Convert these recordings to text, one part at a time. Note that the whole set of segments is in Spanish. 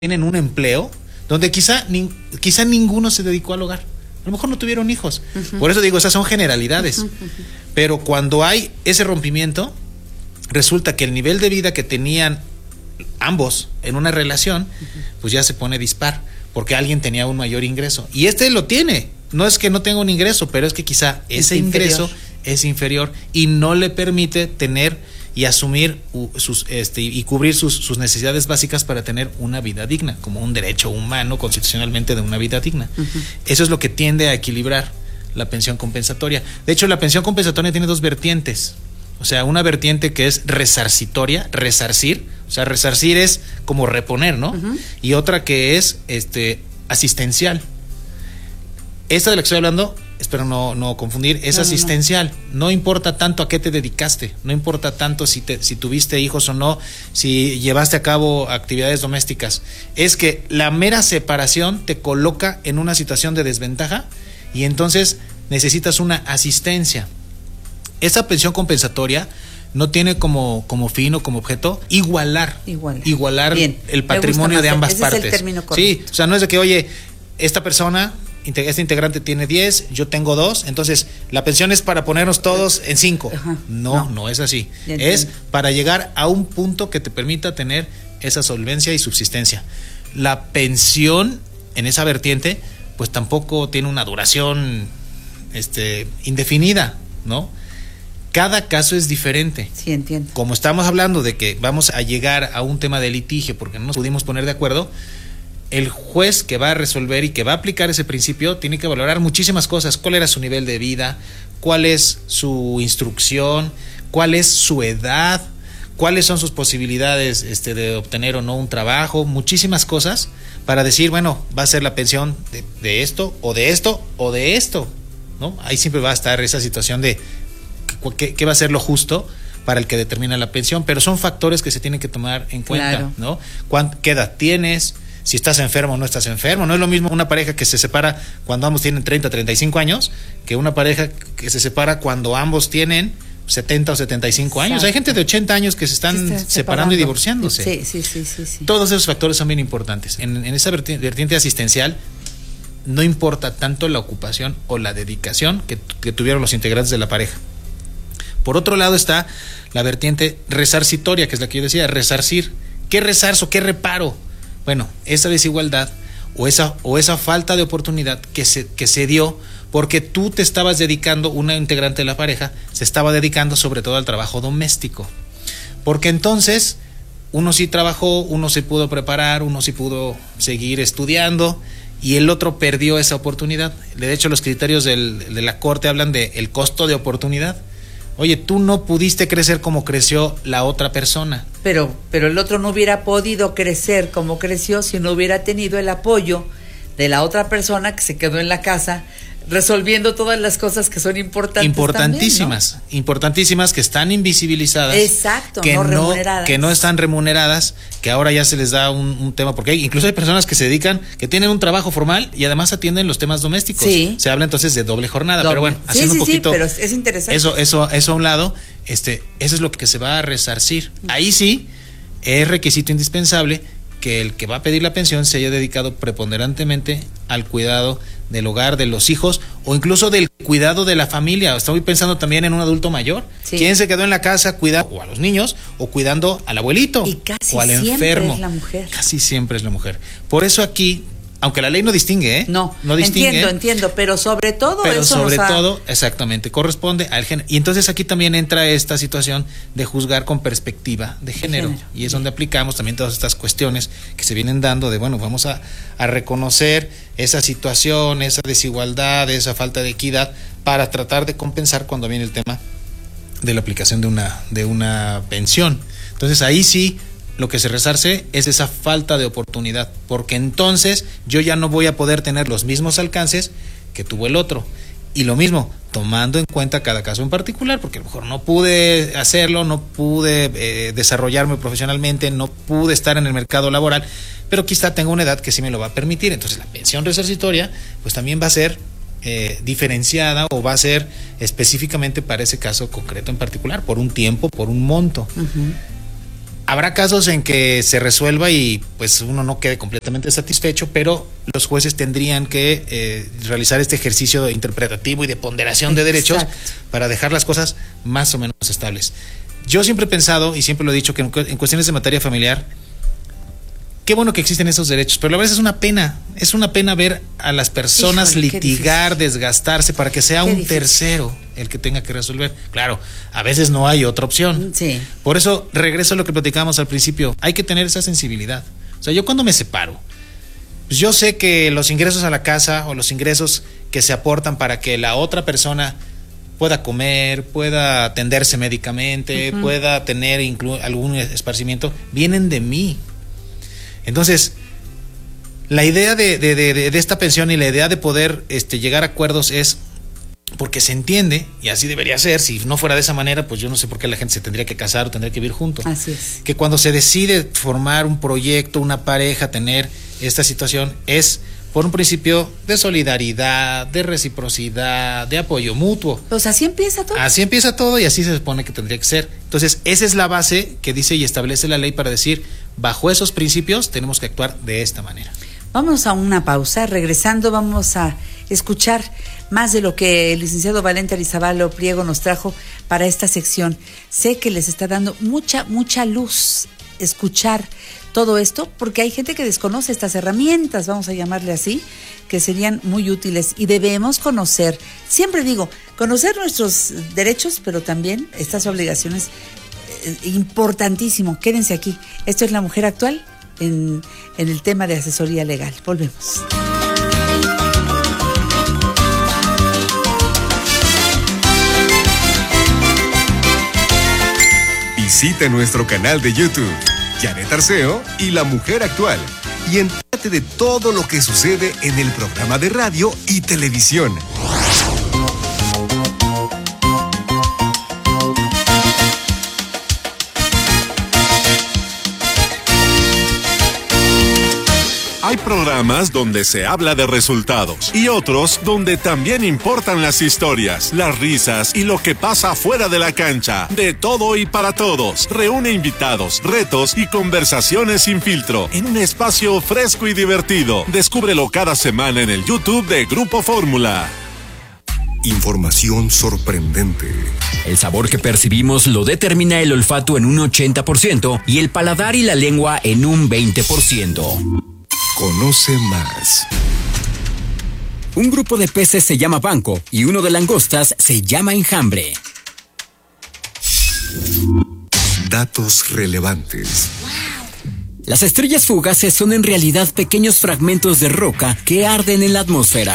tienen un empleo donde quizá ninguno se dedicó al hogar. A lo mejor no tuvieron hijos. Por eso digo, esas son generalidades. Pero cuando hay ese rompimiento, resulta que el nivel de vida que tenían ambos en una relación, pues ya se pone dispar, porque alguien tenía un mayor ingreso. Y lo tiene. No es que no tenga un ingreso, pero es que quizá ese ingreso es inferior y no le permite tener y asumir y cubrir sus necesidades básicas para tener una vida digna, como un derecho humano constitucionalmente de una vida digna. Eso es lo que tiende a equilibrar la pensión compensatoria. De hecho, la pensión compensatoria tiene dos vertientes. O sea, una vertiente que es resarcitoria, resarcir, o sea, resarcir es como reponer, ¿no? Y otra que es asistencial. Esta de la que estoy hablando, espero no confundir, es asistencial. No importa tanto a qué te dedicaste, no importa tanto si tuviste hijos o no, si llevaste a cabo actividades domésticas. Es que la mera separación te coloca en una situación de desventaja y entonces necesitas una asistencia. Esa pensión compensatoria no tiene como fin o como objeto igualar bien, el patrimonio de ambas partes. Es el término correcto. Sí, o sea, no es de que, oye, esta persona, este integrante tiene 10, yo tengo 2, entonces la pensión es para ponernos todos en 5. No es así. Es para llegar a un punto que te permita tener esa solvencia y subsistencia. La pensión en esa vertiente, pues tampoco tiene una duración indefinida, ¿no? Cada caso es diferente. Sí, entiendo. Como estamos hablando de que vamos a llegar a un tema de litigio porque no nos pudimos poner de acuerdo, el juez que va a resolver y que va a aplicar ese principio tiene que valorar muchísimas cosas. ¿Cuál era su nivel de vida? ¿Cuál es su instrucción? ¿Cuál es su edad? ¿Cuáles son sus posibilidades de obtener o no un trabajo? Muchísimas cosas para decir, bueno, va a ser la pensión de esto o de esto o de esto, ¿no? Ahí siempre va a estar esa situación de qué va a ser lo justo para el que determina la pensión, pero son factores que se tienen que tomar en cuenta, ¿no? ¿Qué edad tienes? Si estás enfermo o no estás enfermo. No es lo mismo una pareja que se separa cuando ambos tienen 30 o 35 años que una pareja que se separa cuando ambos tienen 70 o 75 años. Hay gente de 80 años que se están separando y divorciándose. Sí. Todos esos factores son bien importantes. En esa vertiente asistencial no importa tanto la ocupación o la dedicación que tuvieron los integrantes de la pareja. Por otro lado está la vertiente resarcitoria, que es la que yo decía, resarcir. ¿Qué resarzo? ¿Qué reparo? Bueno, esa desigualdad o esa falta de oportunidad que se dio porque tú te estabas dedicando, una integrante de la pareja se estaba dedicando sobre todo al trabajo doméstico. Porque entonces uno sí trabajó, uno se pudo preparar, uno sí pudo seguir estudiando y el otro perdió esa oportunidad. De hecho, los criterios de la Corte hablan de el costo de oportunidad. Oye, tú no pudiste crecer como creció la otra persona. Pero el otro no hubiera podido crecer como creció si no hubiera tenido el apoyo de la otra persona que se quedó en la casa resolviendo todas las cosas que son importantísimas también, ¿no? Importantísimas, que están invisibilizadas. Exacto, que no remuneradas. Que no están remuneradas, que ahora ya se les da un tema, porque incluso hay personas que se dedican, que tienen un trabajo formal y además atienden los temas domésticos. Sí. Se habla entonces de doble jornada, pero bueno, haciendo un poquito. Sí, pero es interesante. Eso a un lado, eso es lo que se va a resarcir. Ahí sí es requisito indispensable que el que va a pedir la pensión se haya dedicado preponderantemente al cuidado del hogar, de los hijos o incluso del cuidado de la familia. Estoy pensando también en un adulto mayor. Sí. ¿Quién se quedó en la casa cuidando o a los niños o cuidando al abuelito o al enfermo? Es la mujer. Casi siempre es la mujer. Por eso aquí, aunque la ley no distingue, no distingue. Entiendo, pero sobre todo exactamente, corresponde al género. Y entonces aquí también entra esta situación de juzgar con perspectiva de género. Y es donde aplicamos también todas estas cuestiones que se vienen dando de, bueno, vamos a reconocer esa situación, esa desigualdad, esa falta de equidad para tratar de compensar cuando viene el tema de la aplicación de una pensión. Entonces ahí sí lo que se resarce es esa falta de oportunidad, porque entonces yo ya no voy a poder tener los mismos alcances que tuvo el otro. Y lo mismo, tomando en cuenta cada caso en particular, porque a lo mejor no pude hacerlo, no pude desarrollarme profesionalmente, no pude estar en el mercado laboral, pero quizá tengo una edad que sí me lo va a permitir. Entonces la pensión resarcitoria pues también va a ser diferenciada o va a ser específicamente para ese caso concreto en particular, por un tiempo, por un monto. Habrá casos en que se resuelva y pues uno no quede completamente satisfecho, pero los jueces tendrían que realizar este ejercicio interpretativo y de ponderación de derechos para dejar las cosas más o menos estables. Yo siempre he pensado y siempre lo he dicho que en cuestiones de materia familiar, qué bueno que existen esos derechos, pero a veces es una pena ver a las personas litigar, desgastarse para que sea un tercero el que tenga que resolver. Claro, a veces no hay otra opción. Sí. Por eso regreso a lo que platicábamos al principio, hay que tener esa sensibilidad. O sea, yo cuando me separo, pues yo sé que los ingresos a la casa o los ingresos que se aportan para que la otra persona pueda comer, pueda atenderse médicamente, pueda tener algún esparcimiento, vienen de mí. Entonces, la idea de esta pensión y la idea de poder llegar a acuerdos es porque se entiende, y así debería ser. Si no fuera de esa manera, pues yo no sé por qué la gente se tendría que casar o tendría que vivir junto. Así es. Que cuando se decide formar un proyecto, una pareja, tener esta situación, es por un principio de solidaridad, de reciprocidad, de apoyo mutuo. Pues así empieza todo. Así empieza todo y así se supone que tendría que ser. Entonces, esa es la base que dice y establece la ley para decir, bajo esos principios tenemos que actuar de esta manera. Vamos a una pausa. Regresando vamos a escuchar más de lo que el licenciado Valente Arrizabalo Priego nos trajo para esta sección. Sé que les está dando mucha luz escuchar todo esto, porque hay gente que desconoce estas herramientas, vamos a llamarle así, que serían muy útiles y debemos conocer, siempre digo, conocer nuestros derechos, pero también estas obligaciones, importantísimo. Quédense aquí. Esto es La Mujer Actual en el tema de asesoría legal. Volvemos. Visita nuestro canal de YouTube, Janet Arceo y La Mujer Actual, y entérate de todo lo que sucede en el programa de radio y televisión. Hay programas donde se habla de resultados y otros donde también importan las historias, las risas y lo que pasa fuera de la cancha. De todo y para todos. Reúne invitados, retos y conversaciones sin filtro en un espacio fresco y divertido. Descúbrelo cada semana en el YouTube de Grupo Fórmula. Información sorprendente. El sabor que percibimos lo determina el olfato en un 80% y el paladar y la lengua en un 20%. Conoce más. Un grupo de peces se llama banco y uno de langostas se llama enjambre. Datos relevantes. Las estrellas fugaces son en realidad pequeños fragmentos de roca que arden en la atmósfera.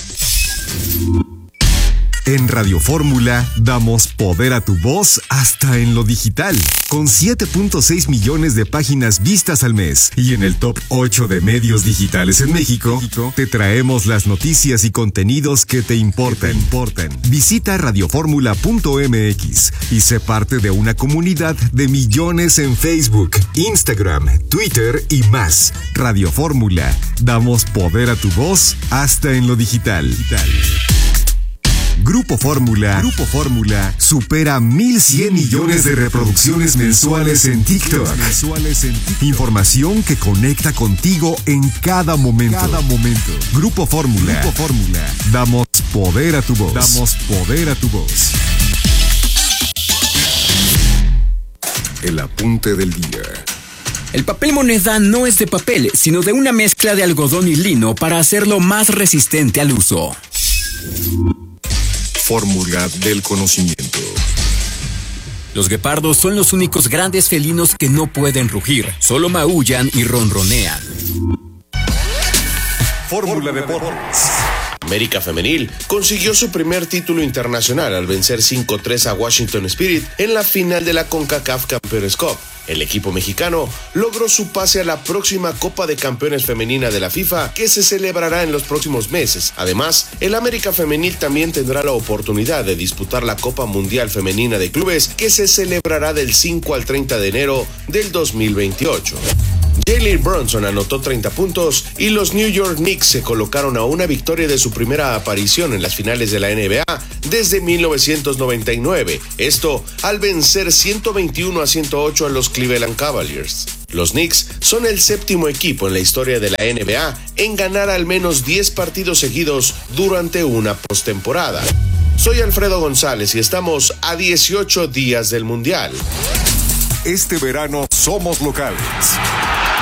En Radio Fórmula damos poder a tu voz hasta en lo digital, con 7.6 millones de páginas vistas al mes. Y en el top 8 de medios digitales en México, te traemos las noticias y contenidos que te importan. Visita radioformula.mx y sé parte de una comunidad de millones en Facebook, Instagram, Twitter y más. Radio Fórmula, damos poder a tu voz hasta en lo digital. Grupo Fórmula supera 1,100 millones de reproducciones mensuales en TikTok. Información que conecta contigo en cada momento. Grupo Fórmula. Damos poder a tu voz. El apunte del día. El papel moneda no es de papel, sino de una mezcla de algodón y lino para hacerlo más resistente al uso. Fórmula del conocimiento. Los guepardos son los únicos grandes felinos que no pueden rugir, solo maullan y ronronean. Fórmula Deportes. América Femenil consiguió su primer título internacional al vencer 5-3 a Washington Spirit en la final de la CONCACAF Campeones Cup. El equipo mexicano logró su pase a la próxima Copa de Campeones Femenina de la FIFA, que se celebrará en los próximos meses. Además, el América Femenil también tendrá la oportunidad de disputar la Copa Mundial Femenina de Clubes, que se celebrará del 5 al 30 de enero del 2028. Jalen Brunson anotó 30 puntos y los New York Knicks se colocaron a una victoria de su primera aparición en las finales de la NBA desde 1999. Esto al vencer 121-108 a los Cleveland Cavaliers. Los Knicks son el séptimo equipo en la historia de la NBA en ganar al menos 10 partidos seguidos durante una postemporada. Soy Alfredo González y estamos a 18 días del Mundial. Este verano somos locales.